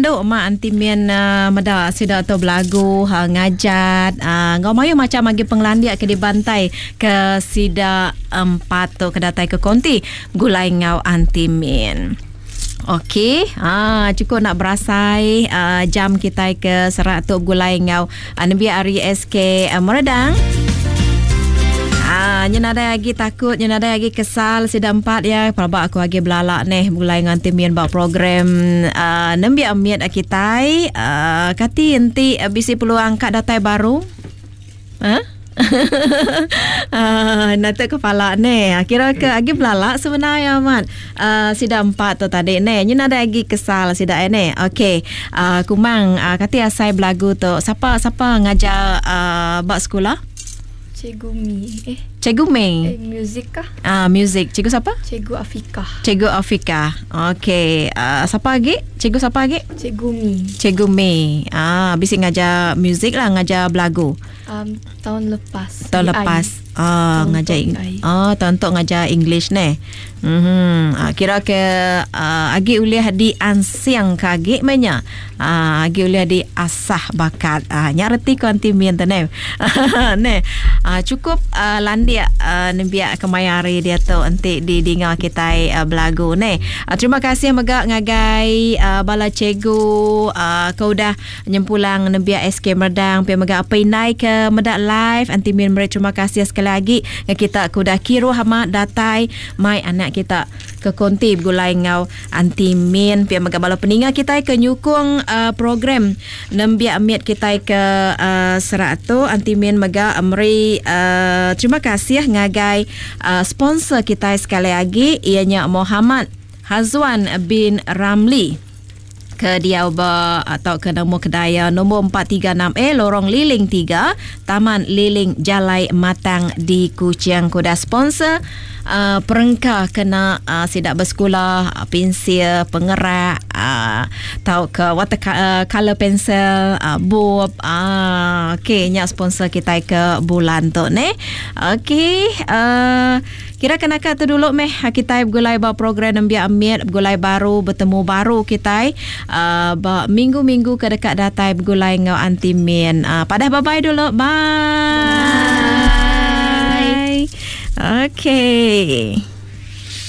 duk mak antimen meda sida atau belagu ngajat ngau mayu macam magi penglandia ke dibantai ke sida 4 tu kedatai ke konti gulai ngau antimen. Okey, cukup nak berasai jam kita ke serat tu gulai ngau Nabi Ari SK Meredang. Nyenada lagi takut, nyenada lagi kesal sida 4 ya. Pelabak aku lagi belalak nih mulai nganti mian buat program Nabi Amiat akitai kati enti bisi peluang angkat datai baru. Nata kepala ni kira ke lagi belalak sebenarnya man. Sida 4 tu tadi ni nyenada lagi kesal sida ni. Okey, kumang kati asai belagu tu siapa ngajar buat sekolah? Cikgu Mi. Cikgu Mei. Muzik kah? Muzik. Cikgu siapa? Cikgu Afika. Cikgu Afika. Okey. Siapa lagi? Cikgu siapa lagi? Cikgu Mi. Cikgu Mei. Bisik ngajar muzik lah, ngajar belagu. Tahun lepas. Tahun lepas. Ngajar untuk ngajar English ni. Kira ke agi uliah di ansiang kagi menya. Agi uliah di asah bakat. Nyareti konti mian tenem. Ne. Cukup landia nembiak kemayari dia tu nanti di dengar kita belagu ni. Terima kasih megak ngagai bala cikgu kau dah nyempulang nembiak SK Meredang pi megak apa naik ke medak live anti mian mereka. Terima kasih sekali lagi kita kuda kiro hama datai mai anak kita ke konti gulai ngau anti min pi megak bala peninga kita ke nyukung program nembiak amiat kita ke serat tu anti min megak amri. Terima kasih ngagai sponsor kita sekali lagi ianya Muhammad Hazwan bin Ramli ke Diauba atau ke nombor kedai nombor 436A Lorong Liling 3 Taman Liling Jalai Matang di Kuching. Kuda sponsor perengkah kena sidak bersekolah pensil pengerak tahu ke water color pencil bob okey nya sponsor kita ke bulan tu ni. Okey, kira kenaka tu dulu meh kita gulai ba program Nabi Amir gulai baru bertemu baru kita ba minggu-minggu ke dekat datai gulai ngau anti min. Padah bye dulu. Bye. Okay.